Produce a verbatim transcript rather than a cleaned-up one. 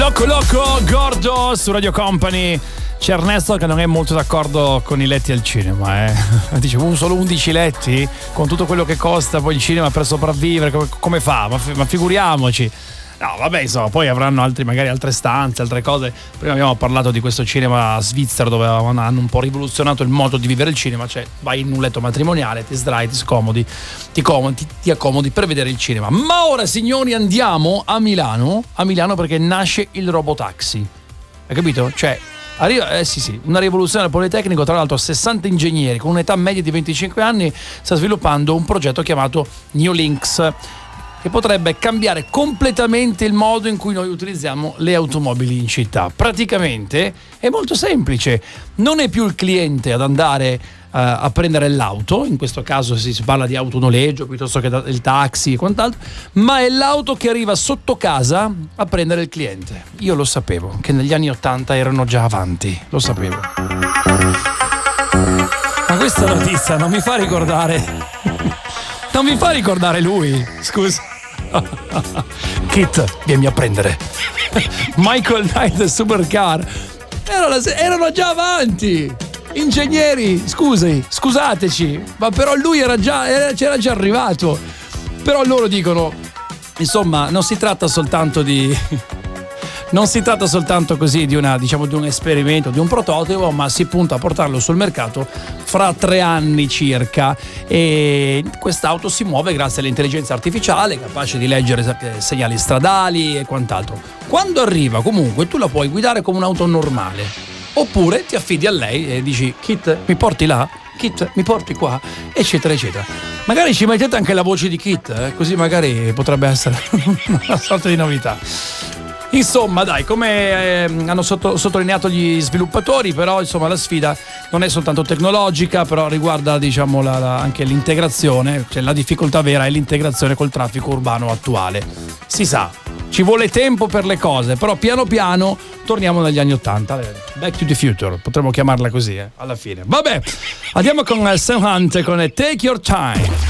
Loco Loco Gordo su Radio Company. C'è Ernesto che non è molto d'accordo con i letti al cinema, eh. Dice solo undici letti con tutto quello che costa poi il cinema per sopravvivere, come, come fa? Ma, ma figuriamoci. No, vabbè, insomma, poi avranno altri, magari altre stanze, altre cose. Prima abbiamo parlato di questo cinema svizzero dove hanno un po' rivoluzionato il modo di vivere il cinema, cioè vai in un letto matrimoniale, ti sdrai, ti scomodi, ti, comodi, ti, ti accomodi per vedere il cinema. Ma ora, signori, andiamo a Milano, a Milano perché nasce il robotaxi. Hai capito? Cioè, arriva, eh sì sì, una rivoluzione al Politecnico, tra l'altro sessanta ingegneri con un'età media di venticinque anni sta sviluppando un progetto chiamato New Links, che potrebbe cambiare completamente il modo in cui noi utilizziamo le automobili in città. Praticamente è molto semplice, non è più il cliente ad andare uh, a prendere l'auto, in questo caso si parla di autonoleggio piuttosto che del taxi e quant'altro, ma è l'auto che arriva sotto casa a prendere il cliente. Io lo sapevo, che negli anni ottanta erano già avanti, lo sapevo. Ma questa notizia non mi fa ricordare... Non mi fa ricordare lui, scusa. Kit, vieni a prendere. Michael Knight Supercar. Erano, erano già avanti. Ingegneri, scusi, scusateci, ma però lui era già, era, c'era già arrivato. Però loro dicono, insomma, non si tratta soltanto di... Non si tratta soltanto così di una, diciamo, di un esperimento, di un prototipo, ma si punta a portarlo sul mercato fra tre anni circa. E quest'auto si muove grazie all'intelligenza artificiale, capace di leggere segnali stradali e quant'altro. Quando arriva, comunque, tu la puoi guidare come un'auto normale. Oppure ti affidi a lei e dici: Kit, mi porti là? Kit, mi porti qua? Eccetera, eccetera. Magari ci mettete anche la voce di Kit, eh? Così magari potrebbe essere una sorta di novità. Insomma, dai, come eh, hanno sotto, sottolineato gli sviluppatori, però insomma la sfida non è soltanto tecnologica, però riguarda, diciamo, la, la, anche l'integrazione, cioè la difficoltà vera è l'integrazione col traffico urbano attuale. Si sa, ci vuole tempo per le cose, però piano piano torniamo negli anni ottanta. Back to the future, potremmo chiamarla così, eh, alla fine. Vabbè, andiamo con Sam Hunt con Take Your Time.